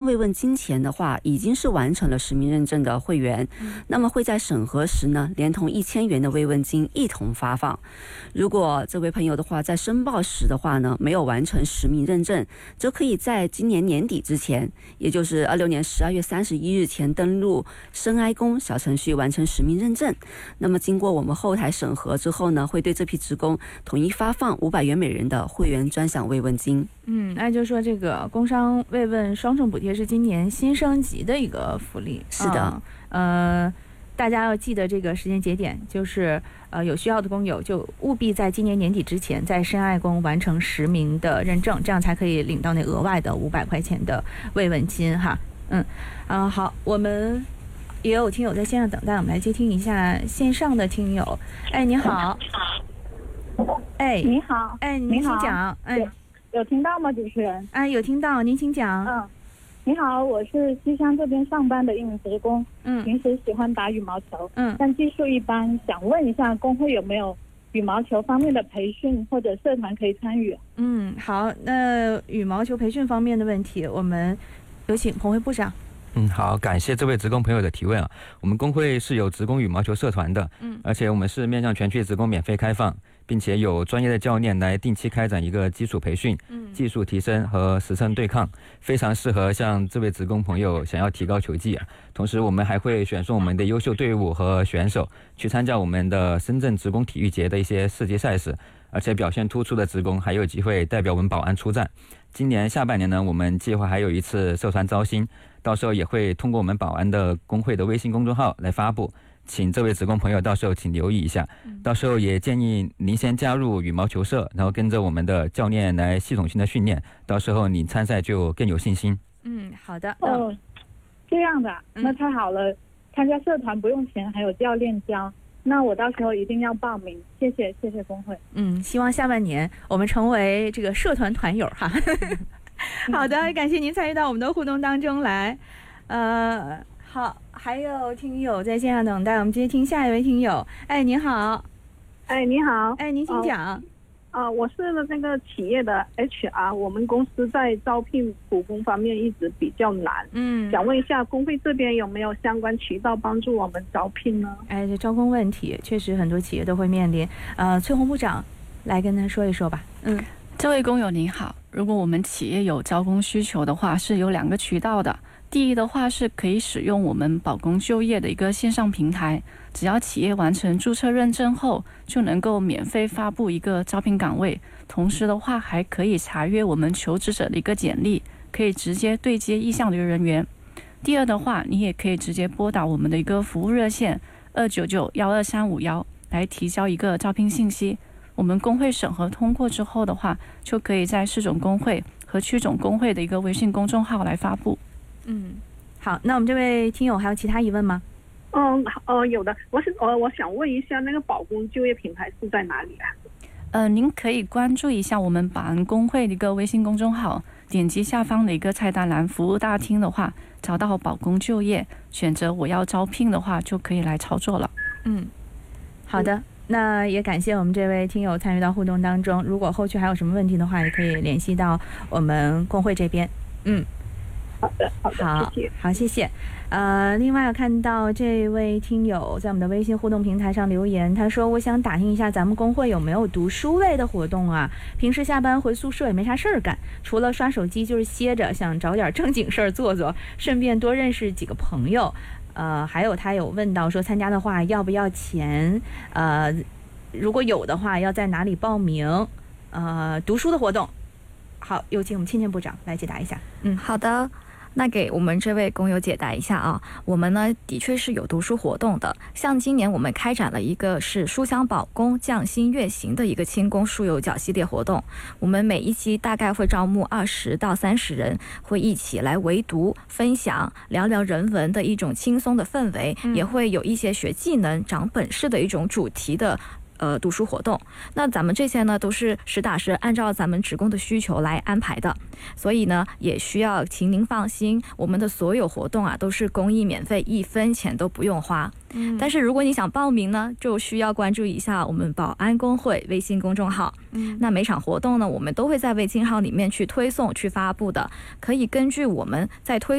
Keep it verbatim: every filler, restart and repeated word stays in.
慰问金前的话，已经是完成了实名认证的会员，那么会在审核时呢，连同一千元的慰问金一同发放。如果这位朋友的话，在申报时的话呢，没有完成实名认证，则可以在今年年底之前，也就是二六年十二月三十一日前登录深哀宫小程序完成实名认证。那么经过我们后台审核之后呢，会对这批职工统一发放五百元每人的会员专享慰问金。 嗯，那就是说这个工伤慰问双重补贴是今年新升级的一个福利。 是的， 嗯、呃，大家要记得这个时间节点，就是呃有需要的工友就务必在今年年底之前在深爱宫完成实名的认证，这样才可以领到那额外的五百块钱的慰问金哈。嗯，啊、呃、好，我们也有听友在线上等待，我们来接听一下线上的听友。哎，你好。哎， 你好。 哎，您请讲。哎， 有听到吗，主持人？ 哎，有听到，您请讲。 嗯，你好，我是西乡这边上班的一名职工， 嗯， 平时喜欢打羽毛球， 嗯， 但技术一般，想问一下工会有没有羽毛球方面的培训或者社团可以参与？ 嗯，好，那羽毛球培训方面的问题，我们有请彭会部长。 嗯，好，感谢这位职工朋友的提问啊。我们工会是有职工羽毛球社团的， 嗯， 而且我们是面向全区职工免费开放，并且有专业的教练来定期开展一个基础培训， 嗯， 技术提升和实战对抗，非常适合像这位职工朋友想要提高球技啊。同时，我们还会选送我们的优秀队伍和选手去参加我们的深圳职工体育节的一些世界赛事，而且表现突出的职工还有机会代表我们宝安出战。今年下半年呢，我们计划还有一次社团招新，到时候也会通过我们宝安的工会的微信公众号来发布，请这位职工朋友到时候请留意一下。到时候也建议您先加入羽毛球社，然后跟着我们的教练来系统性的训练，到时候你参赛就更有信心。 嗯，好的。 哦，这样的，那太好了，参加社团不用钱，还有教练教。那我到时候一定要报名，谢谢谢谢工会。 嗯，希望下半年我们成为这个社团团友哈。好的，感谢您参与到我们的互动当中来。呃，好，还有听友在线上等待，我们接听下一位听友。哎，您好。 哎，你好。 哎，您请讲。 啊、呃呃，我是那个企业的 H R， 我们公司在招聘普工方面一直比较难。 嗯， 想问一下工会这边有没有相关渠道帮助我们招聘呢？ 哎，这招工问题确实很多企业都会面临。呃，崔红部长来跟他说一说吧。嗯， 这位工友您好，如果我们企业有招工需求的话，是有两个渠道的。第一的话是可以使用我们保工就业的一个线上平台，只要企业完成注册认证后，就能够免费发布一个招聘岗位，同时的话还可以查阅我们求职者的一个简历，可以直接对接意向的人员。第二的话，你也可以直接拨打我们的一个服务热线二九九一二三五一来提交一个招聘信息。我们工会审核通过之后的话，就可以在市总工会和区总工会的一个微信公众号来发布。 嗯，好，那我们这位听友还有其他疑问吗？ 嗯，呃，有的，我是呃，我想问一下，那个保工就业平台是在哪里啊？ 呃，您可以关注一下我们保安工会的一个微信公众号，点击下方的一个菜单栏服务大厅的话，找到保工就业，选择我要招聘的话，就可以来操作了。 嗯，好的。那也感谢我们这位听友参与到互动当中，如果后续还有什么问题的话，也可以联系到我们工会这边。嗯， 好的，好的， 好， 谢谢， 好，谢谢。呃，另外看到这位听友在我们的微信互动平台上留言，他说：“我想打听一下咱们工会有没有读书类的活动啊？平时下班回宿舍也没啥事儿干，除了刷手机就是歇着，想找点正经事儿做做，顺便多认识几个朋友。”呃，还有他有问到说参加的话要不要钱？呃，如果有的话要在哪里报名？呃，读书的活动。好，有请我们倩倩部长来解答一下。 嗯，好的。那给我们这位工友解答一下啊，我们呢的确是有读书活动的，像今年我们开展了一个是书香保工匠心悦行的一个轻工书友角系列活动，我们每一期大概会招募二十到三十人，会一起来围读分享，聊聊人文的一种轻松的氛围，嗯、也会有一些学技能长本事的一种主题的呃读书活动。那咱们这些呢都是实打实按照咱们职工的需求来安排的，所以呢也需要请您放心，我们的所有活动啊都是公益免费，一分钱都不用花。嗯，但是如果你想报名呢，就需要关注一下我们保安工会微信公众号。嗯，那每场活动呢，我们都会在微信号里面去推送去发布的，可以根据我们在推